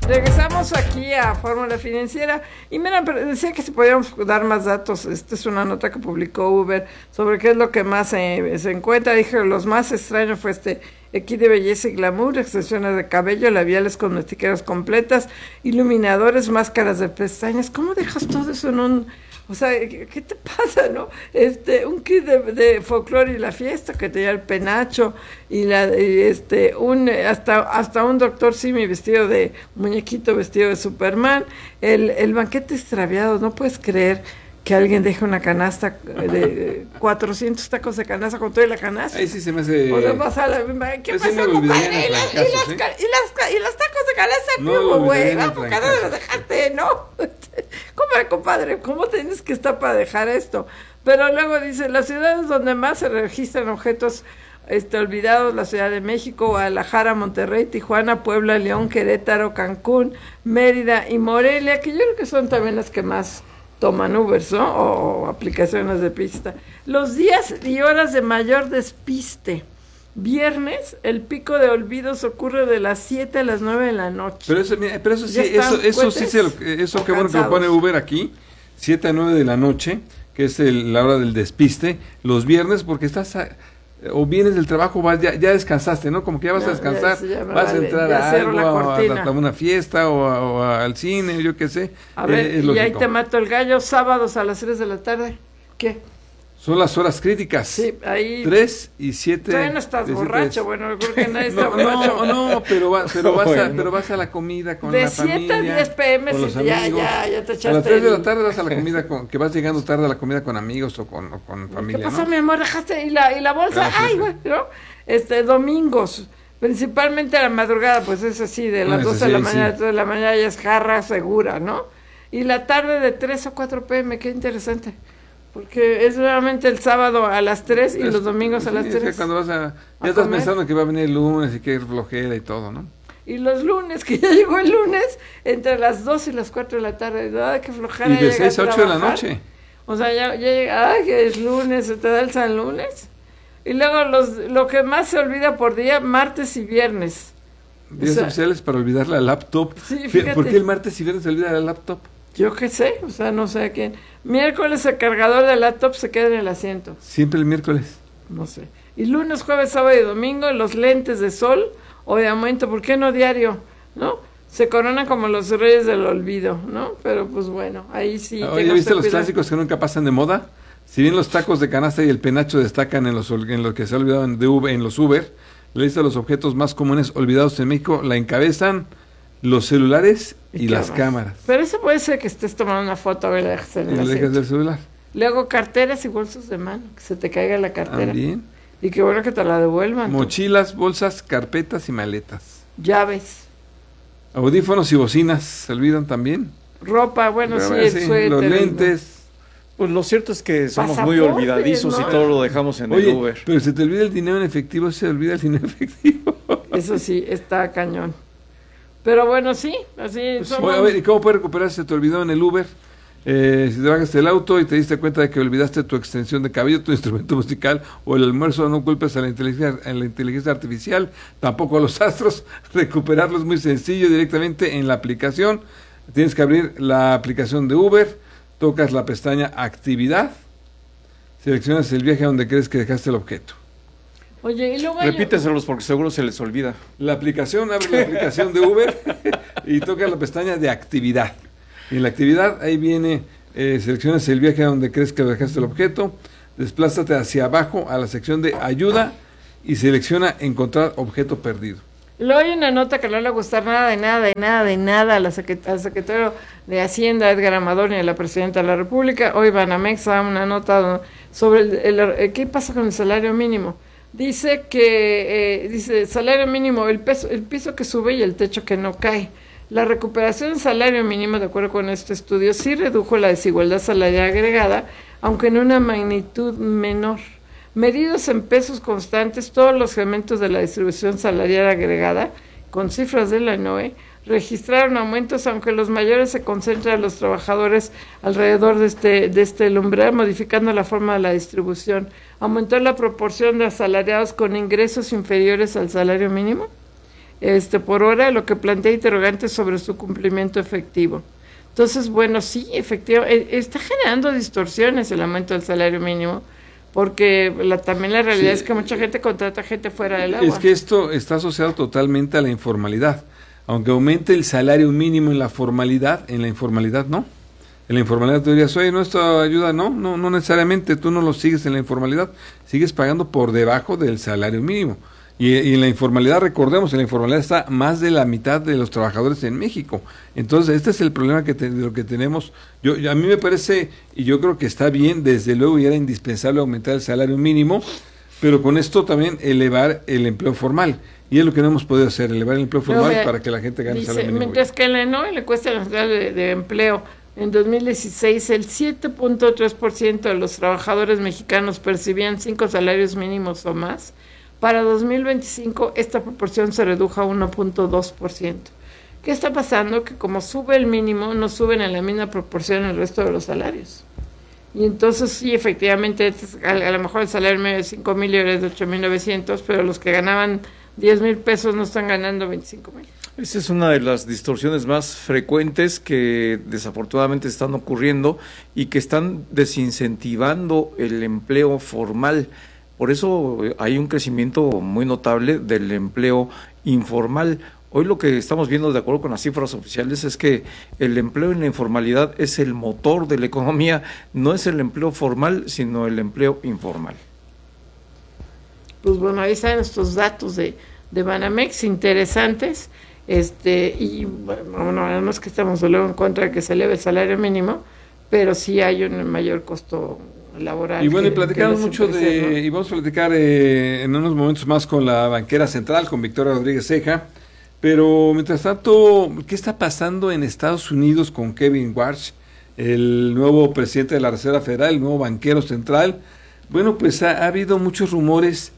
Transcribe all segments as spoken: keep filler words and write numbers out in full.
Regresamos aquí a Fórmula Financiera y mira, decía que si podíamos dar más datos. Esta es una nota que publicó Uber sobre qué es lo que más se, se encuentra. Dije, los más extraños fue este kit de belleza y glamour, extensiones de cabello, labiales con etiquetas completas, iluminadores, máscaras de pestañas. ¿Cómo dejas todo eso en un...? O sea, ¿qué, qué te pasa, no? Este, un kit de, de folclore y la fiesta que tenía el penacho y la, y este, un, hasta, hasta un doctor Simi vestido de muñequito, vestido de Superman, el, el banquete extraviado. No puedes creer que alguien deje una canasta de cuatrocientos tacos de canasta con toda la canasta. Ahí sí se me hace... O sea, pasa la, ¿qué pues pasa, sí compadre? Y, las, y, las, ¿eh? y, las, y los tacos de canasta, no, güey. No, porque no los dejaste, ¿no? ¿Cómo, compadre? ¿Cómo tienes que estar para dejar esto? Pero luego dice, las ciudades donde más se registran objetos este, olvidados, la Ciudad de México, Guadalajara, Monterrey, Tijuana, Puebla, León, Querétaro, Cancún, Mérida y Morelia, que yo creo que son también las que más toman Ubers, ¿no? O aplicaciones de pista. Los días y horas de mayor despiste. Viernes, el pico de olvidos ocurre de las siete a las nueve de la noche. Pero eso, pero eso sí, eso, eso sí se lo, eso qué bueno que lo pone Uber aquí, siete a nueve de la noche, que es el, la hora del despiste, los viernes, porque estás a, o vienes del trabajo, vas, ya, ya descansaste, ¿no? Como que ya vas a descansar, ya, ya vas vale, a entrar a algo, a, a, a una fiesta o, a, o a, al cine, yo qué sé. A ver, eh, y lógico. Ahí te mato el gallo, sábados a las tres de la tarde, ¿qué? Son las horas críticas. Sí, ahí. tres y siete. Todavía no estás borracho, bueno, creo que nadie está no, borracho. No, no, pero, va, pero, vas a, pero vas a la comida con de la familia. De siete a diez pm, con los sí, ya, amigos. ya, ya te echaste. A las tres de la tarde vas a la comida, con, que vas llegando tarde a la comida con amigos o con, o con familia, ¿Qué pasa, ¿no? mi amor? ¿Dejaste? ¿Y la, y la bolsa? Claro, ay, güey, ¿no? Este, domingos, principalmente a la madrugada, pues es así, de las no, doce sí, de la mañana a sí. las tres de la mañana ya es jarra segura, ¿no? Y la tarde de tres o cuatro pm, qué interesante. Porque es realmente el sábado a las tres y los domingos a las sí, tres. Es que cuando vas a... Ya a estás comer. Pensando que va a venir el lunes y que hay flojera y todo, ¿no? Y los lunes, que ya llegó el lunes, entre las dos y las cuatro de la tarde. ¡Ay, qué flojera! Y de seis a ocho de la noche. O sea, ya, ya llega... ¡Ay, que es lunes! ¿Se te da el San Lunes? Y luego los, lo que más se olvida por día, martes y viernes. Días o sea, oficiales para olvidar la laptop. Sí, fíjate. ¿Por qué el martes y viernes se olvida la laptop? Yo qué sé, o sea, no sé a quién. Miércoles el cargador del laptop se queda en el asiento. Siempre el miércoles. No sé. Y lunes, jueves, sábado y domingo los lentes de sol o de aumento, ¿por qué no diario? ¿No? Se coronan como los reyes del olvido, ¿no? Pero pues bueno, ahí sí. Oye, ¿ya viste los clásicos que nunca pasan de moda? Si bien los tacos de canasta y el penacho destacan en, los, en lo que se ha olvidado en, de Uber, en los Uber, la lista de los objetos más comunes olvidados en México la encabezan los celulares y, y las cámaras. Pero eso puede ser que estés tomando una foto y la dejas en el, y dejas del celular. Luego carteras y bolsos de mano, que se te caiga la cartera. También. Y qué bueno que te la devuelvan. Mochilas, tú. Bolsas, carpetas y maletas. Llaves. Audífonos y bocinas, ¿se olvidan también? Ropa, bueno, Pero, sí, el sí, suéter. Los lentes. Pues lo cierto es que somos muy olvidadizos, ¿no? Y todo lo dejamos en Oye, el Uber. Pero se te olvida el dinero en efectivo, se olvida el dinero en efectivo. Eso sí, está cañón. Pero bueno, sí, así pues, somos... A ver, ¿y cómo puede recuperarse? Se te olvidó en el Uber. Eh, si te bajas del auto y te diste cuenta de que olvidaste tu extensión de cabello, tu instrumento musical o el almuerzo, no culpes a la inteligencia, a la inteligencia artificial, tampoco a los astros. Recuperarlo es muy sencillo, directamente en la aplicación. Tienes que abrir la aplicación de Uber, tocas la pestaña Actividad, seleccionas el viaje a donde crees que dejaste el objeto. Oye, y luego repíteselos porque seguro se les olvida. La aplicación, abre la aplicación de Uber y toca la pestaña de actividad. Y en la actividad, ahí viene, eh, seleccionas el viaje a donde crees que dejaste el objeto, desplázate hacia abajo a la sección de ayuda y selecciona encontrar objeto perdido. Luego hay una nota que no le va a gustar nada, de nada, de nada, de nada al secretario de Hacienda, Edgar Amador, y a la Presidenta de la República. Hoy Banamex da una nota sobre el, el, el, qué pasa con el salario mínimo. Dice que, eh, dice, salario mínimo, el, peso, el piso que sube y el techo que no cae. La recuperación del salario mínimo, de acuerdo con este estudio, sí redujo la desigualdad salarial agregada, aunque en una magnitud menor. Medidos en pesos constantes, todos los elementos de la distribución salarial agregada, con cifras de la N O E, registraron aumentos, aunque los mayores se concentran en los trabajadores alrededor de este, de este umbral, modificando la forma de la distribución. Aumentó la proporción de asalariados con ingresos inferiores al salario mínimo. este, por hora, lo que plantea interrogantes sobre su cumplimiento efectivo. Entonces, bueno, sí, efectivamente, está generando distorsiones el aumento del salario mínimo, porque la, también la realidad sí, es que mucha gente contrata gente fuera del agua. Es que esto está asociado totalmente a la informalidad. Aunque aumente el salario mínimo en la formalidad, en la informalidad no. En la informalidad tú dirías, oye, ¿no esto ayuda? No, no, no necesariamente, tú no lo sigues en la informalidad, sigues pagando por debajo del salario mínimo. Y, y en la informalidad, recordemos, en la informalidad está más de la mitad de los trabajadores en México. Entonces, este es el problema que te, de lo que tenemos. Yo, yo a mí me parece, y yo creo que está bien, desde luego, y era indispensable aumentar el salario mínimo, pero con esto también elevar el empleo formal. Y es lo que no hemos podido hacer, elevar el empleo formal no, mira, para que la gente gane dice, salario mínimo. Mientras que en la ENOE le cuesta nacional de, de empleo, en dos mil dieciséis el siete punto tres por ciento de los trabajadores mexicanos percibían cinco salarios mínimos o más. Para dos mil veinticinco esta proporción se redujo a uno punto dos por ciento. ¿Qué está pasando? Que como sube el mínimo, no suben en la misma proporción el resto de los salarios. Y entonces sí, efectivamente, a, a lo mejor el salario medio de cinco mil y ahora es de ocho mil novecientos, pero los que ganaban diez mil pesos no están ganando veinticinco mil. Esa es una de las distorsiones más frecuentes que desafortunadamente están ocurriendo y que están desincentivando el empleo formal. Por eso hay un crecimiento muy notable del empleo informal. Hoy lo que estamos viendo, de acuerdo con las cifras oficiales, es que el empleo en la informalidad es el motor de la economía, no es el empleo formal, sino el empleo informal. Pues bueno, ahí están estos datos de, de Banamex interesantes, este y bueno, además que estamos luego en contra de que se eleve el salario mínimo, pero sí hay un mayor costo laboral. Y bueno, que, y platicamos mucho de, ¿no? Y vamos a platicar eh, en unos momentos más con la banquera central, con Victoria Rodríguez Ceja, pero mientras tanto, ¿qué está pasando en Estados Unidos con Kevin Warsh, el nuevo presidente de la Reserva Federal, el nuevo banquero central? Bueno, pues ha, ha habido muchos rumores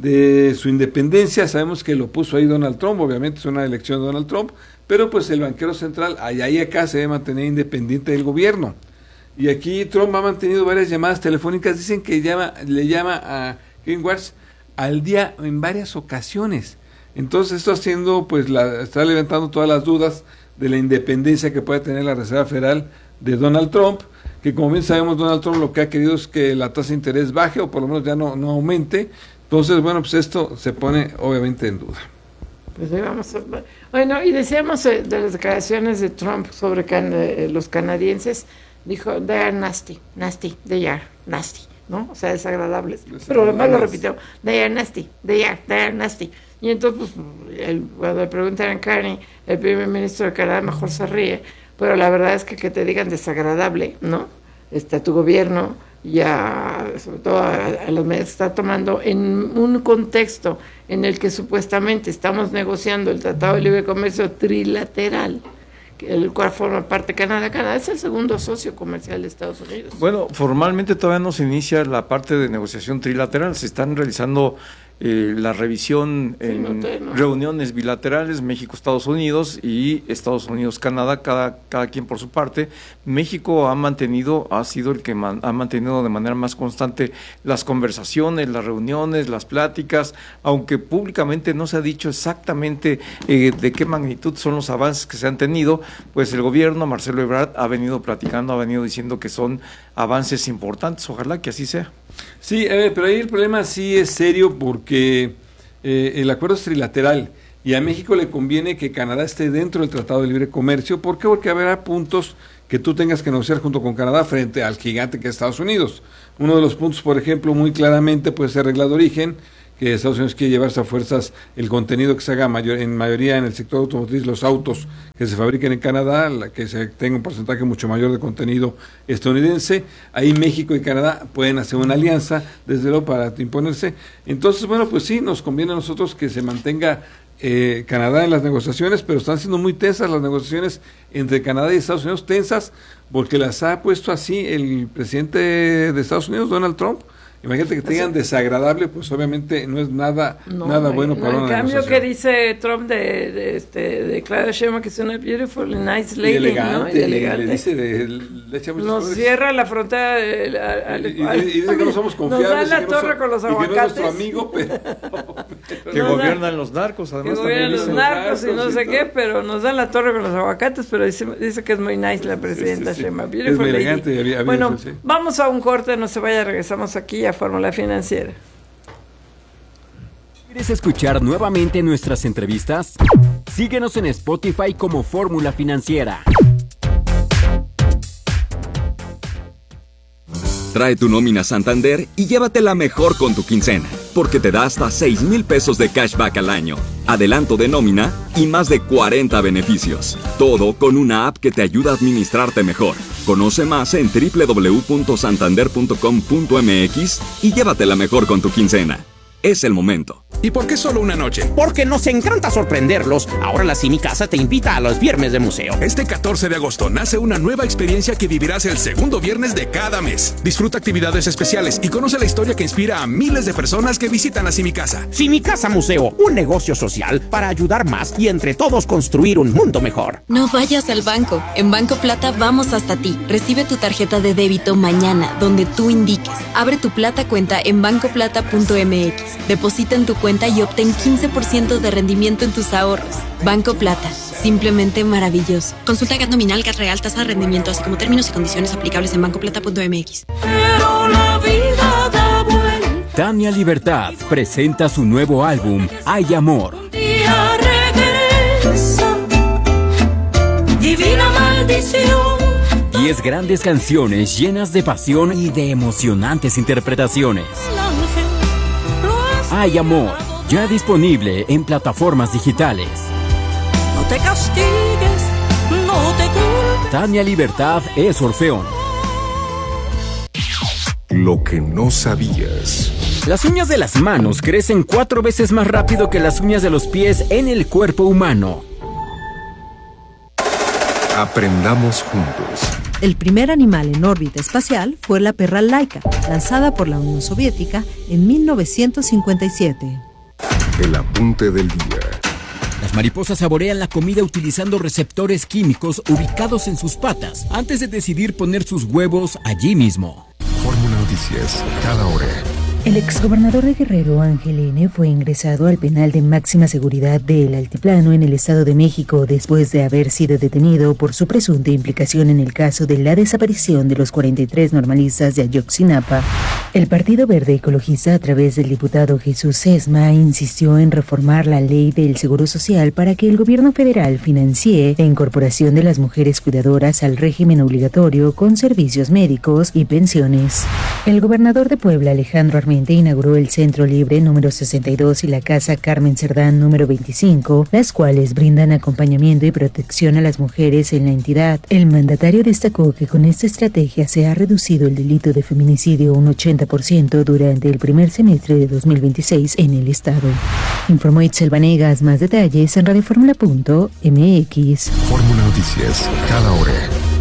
de su independencia. Sabemos que lo puso ahí Donald Trump, obviamente es una elección de Donald Trump, pero pues el banquero central allá y acá se debe mantener independiente del gobierno. Y aquí Trump ha mantenido varias llamadas telefónicas, dicen que llama, le llama a Kevin Warsh al día en varias ocasiones. Entonces esto haciendo, pues la, está levantando todas las dudas de la independencia que puede tener la Reserva Federal de Donald Trump, que como bien sabemos Donald Trump lo que ha querido es que la tasa de interés baje o por lo menos ya no, no aumente. Entonces, bueno, pues esto se pone obviamente en duda. Pues ahí vamos a... Bueno, y decíamos de las declaraciones de Trump sobre can, eh, los canadienses, dijo, they are nasty, nasty, they are nasty, ¿no? O sea, desagradables. Pero además lo repitió, they are nasty, they are, they are nasty. Y entonces, pues, el, cuando le preguntan a Carney, el primer ministro de Canadá mejor se ríe, pero la verdad es que que te digan desagradable, ¿no? Este, a tu gobierno, y a, sobre todo a, a las medidas que está tomando en un contexto en el que supuestamente estamos negociando el Tratado de Libre Comercio trilateral, el cual forma parte de Canadá. Canadá es el segundo socio comercial de Estados Unidos. Bueno, formalmente todavía no se inicia la parte de negociación trilateral, se están realizando eh, la revisión en sí, no te, no. reuniones bilaterales, México-Estados Unidos y Estados Unidos-Canadá, cada, cada quien por su parte. México ha mantenido, ha sido el que man, ha mantenido de manera más constante las conversaciones, las reuniones, las pláticas, aunque públicamente no se ha dicho exactamente eh, de qué magnitud son los avances que se han tenido, pues el gobierno, Marcelo Ebrard, ha venido platicando, ha venido diciendo que son avances importantes, ojalá que así sea. Sí, eh, pero ahí el problema sí es serio porque eh, el acuerdo es trilateral y a México le conviene que Canadá esté dentro del Tratado de Libre Comercio. ¿Por qué? Porque habrá puntos que tú tengas que negociar junto con Canadá frente al gigante que es Estados Unidos. Uno de los puntos, por ejemplo, muy claramente puede ser regla de origen, que Estados Unidos quiere llevarse a fuerzas el contenido que se haga mayor, en mayoría en el sector automotriz, los autos que se fabriquen en Canadá, la, que se tenga un porcentaje mucho mayor de contenido estadounidense. Ahí México y Canadá pueden hacer una alianza, desde luego, para imponerse. Entonces, bueno, pues sí, nos conviene a nosotros que se mantenga eh, Canadá en las negociaciones, pero están siendo muy tensas las negociaciones entre Canadá y Estados Unidos, tensas porque las ha puesto así el presidente de Estados Unidos, Donald Trump. Imagínate que te digan desagradable, pues obviamente no es nada no, nada bueno no, para una negociación. En cambio que dice Trump de, de, este, de Claudia Sheinbaum que es una beautiful and nice lady, y elegante, ¿no? Y elegante. Y le dice, de, le echa muchos nos flores. Cierra la frontera de, a, a, y, y, y dice que no somos confiables, nos da la y que torre no, con los y que aguacates. no es nuestro amigo, pero, Que gobiernan los narcos, además. Que gobiernan los dicen, narcos y no y sé todo. qué, pero nos dan la torre con los aguacates, pero dice, dice que es muy nice la presidenta Sí, sí, sí. Sheinbaum. Es Beautiful muy lady. elegante y había- había Bueno, eso, sí. vamos a un corte, no se vaya, regresamos aquí a Fórmula Financiera. ¿Quieres escuchar nuevamente nuestras entrevistas? Síguenos en Spotify como Fórmula Financiera. Trae tu nómina Santander y llévatela mejor con tu quincena, porque te da hasta seis mil pesos de cashback al año, adelanto de nómina y más de cuarenta beneficios. Todo con una app que te ayuda a administrarte mejor. Conoce más en doble u doble u doble u punto santander punto com punto m x y llévatela mejor con tu quincena. Es el momento. ¿Y por qué solo una noche? Porque nos encanta sorprenderlos. Ahora la Cimicasa te invita a los viernes de museo. Este catorce de agosto nace una nueva experiencia que vivirás el segundo viernes de cada mes. Disfruta actividades especiales y conoce la historia que inspira a miles de personas que visitan la Cimicasa. Cimicasa Museo, un negocio social para ayudar más y entre todos construir un mundo mejor. No vayas al banco. En Banco Plata vamos hasta ti. Recibe tu tarjeta de débito mañana, donde tú indiques. Abre tu Plata cuenta en banco plata punto m x. Deposita en tu cuenta y obtén quince por ciento de rendimiento en tus ahorros. Banco Plata, simplemente maravilloso. Consulta G A T nominal, G A T real, tasa de rendimiento, así como términos y condiciones aplicables en banco plata punto m x. Pero la vida da vuelta. Tania Libertad presenta su nuevo álbum, Hay Amor. Un día regresa, divina maldición. Diez grandes canciones llenas de pasión y de emocionantes interpretaciones. Hay Amor, ya disponible en plataformas digitales. No te castigues, no te culpes. Tania Libertad es Orfeón. Lo que no sabías. Las uñas de las manos crecen cuatro veces más rápido que las uñas de los pies en el cuerpo humano. Aprendamos juntos. El primer animal en órbita espacial fue la perra Laika, lanzada por la Unión Soviética en mil novecientos cincuenta y siete. El apunte del día. Las mariposas saborean la comida utilizando receptores químicos ubicados en sus patas antes de decidir poner sus huevos allí mismo. Fórmula Noticias, cada hora. El exgobernador de Guerrero, Ángel N., fue ingresado al penal de máxima seguridad del Altiplano en el Estado de México después de haber sido detenido por su presunta implicación en el caso de la desaparición de los cuarenta y tres normalistas de Ayotzinapa. El Partido Verde Ecologista, a través del diputado Jesús Sesma, insistió en reformar la ley del Seguro Social para que el gobierno federal financie la incorporación de las mujeres cuidadoras al régimen obligatorio con servicios médicos y pensiones. El gobernador de Puebla, Alejandro Armenta, inauguró el Centro Libre número sesenta y dos y la Casa Carmen Cerdán número veinticinco, las cuales brindan acompañamiento y protección a las mujeres en la entidad. El mandatario destacó que con esta estrategia se ha reducido el delito de feminicidio un ochenta por ciento durante el primer semestre de dos mil veintiséis en el estado. Informó Itzel Vanegas. Más detalles en radioformula punto m x. Fórmula Noticias, cada hora.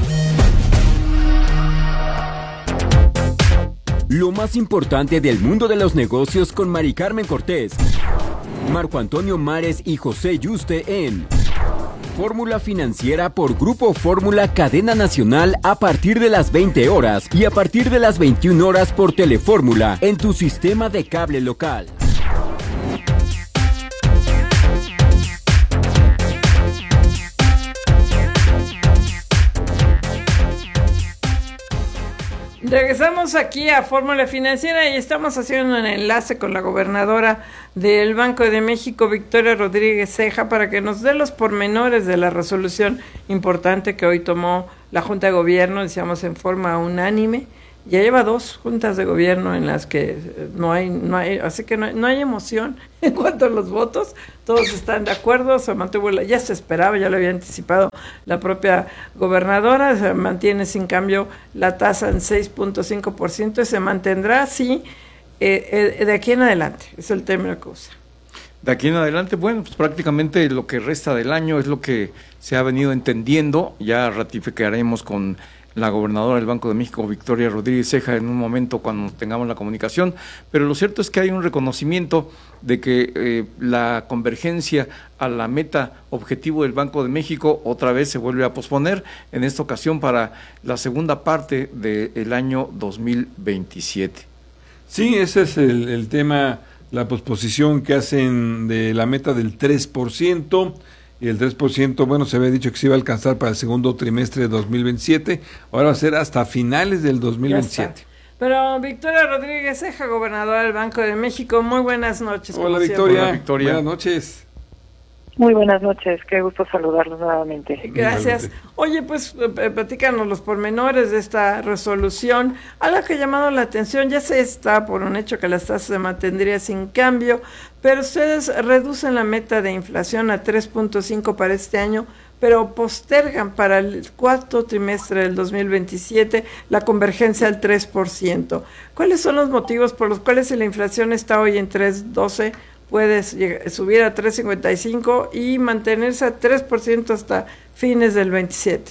Lo más importante del mundo de los negocios con Mari Carmen Cortés, Marco Antonio Mares y José Yuste en Fórmula Financiera por Grupo Fórmula Cadena Nacional a partir de las veinte horas y a partir de las veintiuna horas por Telefórmula en tu sistema de cable local. Regresamos aquí a Fórmula Financiera y estamos haciendo un enlace con la gobernadora del Banco de México, Victoria Rodríguez Ceja, para que nos dé los pormenores de la resolución importante que hoy tomó la Junta de Gobierno, decíamos en forma unánime. Ya lleva dos juntas de gobierno en las que no hay, no hay, así que no hay, no hay emoción en cuanto a los votos, todos están de acuerdo, se mantuvo, la, ya se esperaba, ya lo había anticipado la propia gobernadora, se mantiene sin cambio la tasa en seis punto cinco por ciento y se mantendrá así eh, eh, de aquí en adelante, es el término que usa. De aquí en adelante, bueno, pues prácticamente lo que resta del año es lo que se ha venido entendiendo, ya ratificaremos con la gobernadora del Banco de México, Victoria Rodríguez Ceja, en un momento cuando tengamos la comunicación, pero lo cierto es que hay un reconocimiento de que eh, la convergencia a la meta objetivo del Banco de México otra vez se vuelve a posponer, en esta ocasión para la segunda parte del año dos mil veintisiete. Sí, ese es el, el tema la posposición que hacen de la meta del tres por ciento, y el tres por ciento, bueno, se había dicho que se iba a alcanzar para el segundo trimestre de dos mil veintisiete, ahora va a ser hasta finales del dos mil veintisiete. Pero Victoria Rodríguez Ceja, gobernadora del Banco de México, muy buenas noches. Hola Victoria. Hola Victoria, buenas noches. Muy buenas noches, qué gusto saludarlos nuevamente. Gracias. Oye, pues eh, platícanos los pormenores de esta resolución. Algo que ha llamado la atención, ya se está por un hecho que las tasas se mantendrían sin cambio, pero ustedes reducen la meta de inflación a tres punto cinco para este año, pero postergan para el cuarto trimestre del dos mil veintisiete la convergencia al tres por ciento. ¿Cuáles son los motivos por los cuales si la inflación está hoy en tres punto doce, puedes llegar, subir a tres punto cincuenta y cinco y mantenerse a tres por ciento hasta fines del veintisiete?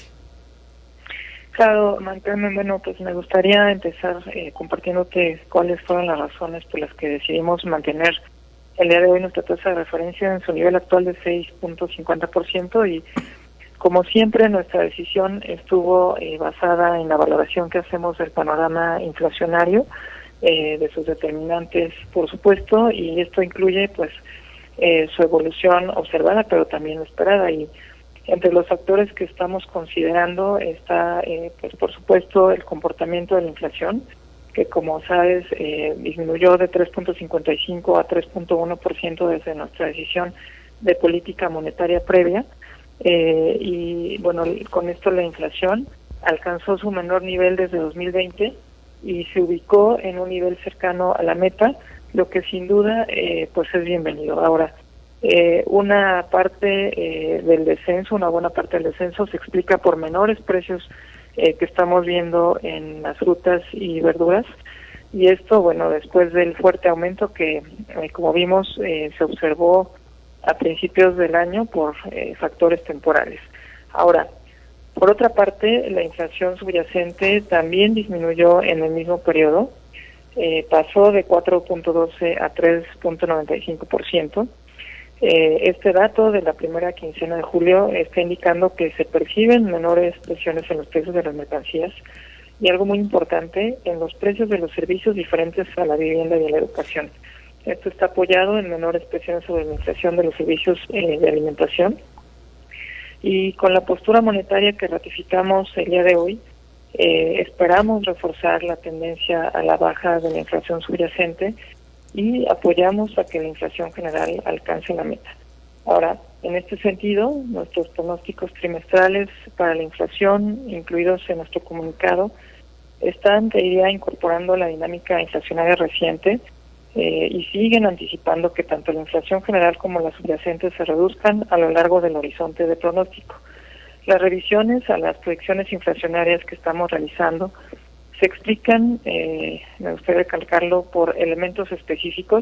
Claro, Carmen, bueno, pues me gustaría empezar eh, compartiéndote cuáles fueron las razones por las que decidimos mantener el día de hoy nuestra tasa de referencia en su nivel actual de seis punto cincuenta por ciento, y como siempre nuestra decisión estuvo eh, basada en la valoración que hacemos del panorama inflacionario, Eh, de sus determinantes, por supuesto, y esto incluye pues eh, su evolución observada, pero también esperada, y entre los factores que estamos considerando está eh, pues por supuesto el comportamiento de la inflación, que como sabes eh, disminuyó de tres punto cincuenta y cinco a tres punto uno por ciento desde nuestra decisión de política monetaria previa, eh, y bueno, con esto la inflación alcanzó su menor nivel desde dos mil veinte y se ubicó en un nivel cercano a la meta, lo que sin duda eh, pues es bienvenido. Ahora, eh, una parte eh, del descenso, una buena parte del descenso se explica por menores precios eh, que estamos viendo en las frutas y verduras, y esto, bueno, después del fuerte aumento que, eh, como vimos, eh, se observó a principios del año por eh, factores temporales. Ahora, por otra parte, la inflación subyacente también disminuyó en el mismo periodo, eh, pasó de cuatro punto doce a tres punto noventa y cinco por ciento. Eh, este dato de la primera quincena de julio está indicando que se perciben menores presiones en los precios de las mercancías y, algo muy importante, en los precios de los servicios diferentes a la vivienda y a la educación. Esto está apoyado en menores presiones sobre la inflación de los servicios eh, de alimentación. Y con la postura monetaria que ratificamos el día de hoy, eh, esperamos reforzar la tendencia a la baja de la inflación subyacente y apoyamos a que la inflación general alcance la meta. Ahora, en este sentido, nuestros pronósticos trimestrales para la inflación, incluidos en nuestro comunicado, están, te diría, incorporando la dinámica inflacionaria reciente, Eh, y siguen anticipando que tanto la inflación general como la subyacente se reduzcan a lo largo del horizonte de pronóstico. Las revisiones a las proyecciones inflacionarias que estamos realizando se explican, eh, me gustaría recalcarlo, por elementos específicos,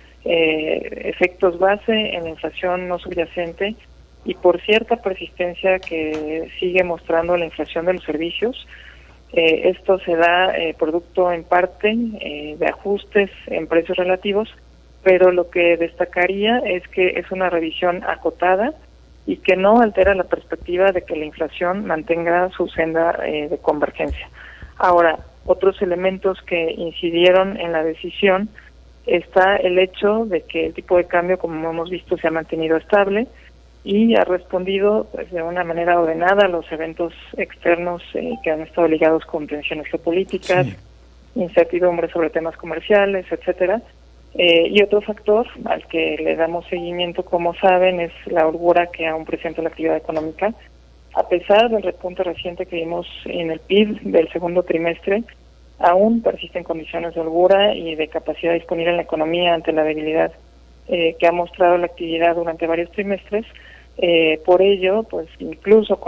eh, efectos base en la inflación no subyacente y por cierta persistencia que sigue mostrando la inflación de los servicios. Eh, esto se da eh, producto en parte eh, de ajustes en precios relativos, pero lo que destacaría es que es una revisión acotada y que no altera la perspectiva de que la inflación mantenga su senda eh, de convergencia. Ahora, otros elementos que incidieron en la decisión está el hecho de que el tipo de cambio, como hemos visto, se ha mantenido estable y ha respondido pues, de una manera ordenada a los eventos externos eh, que han estado ligados con tensiones geopolíticas, sí, incertidumbre sobre temas comerciales, etcétera. Eh, y otro factor al que le damos seguimiento, como saben, es la holgura que aún presenta la actividad económica. A pesar del repunte reciente que vimos en el P I B del segundo trimestre, aún persisten condiciones de holgura y de capacidad disponible en la economía ante la debilidad eh, que ha mostrado la actividad durante varios trimestres. Eh, por ello, pues incluso con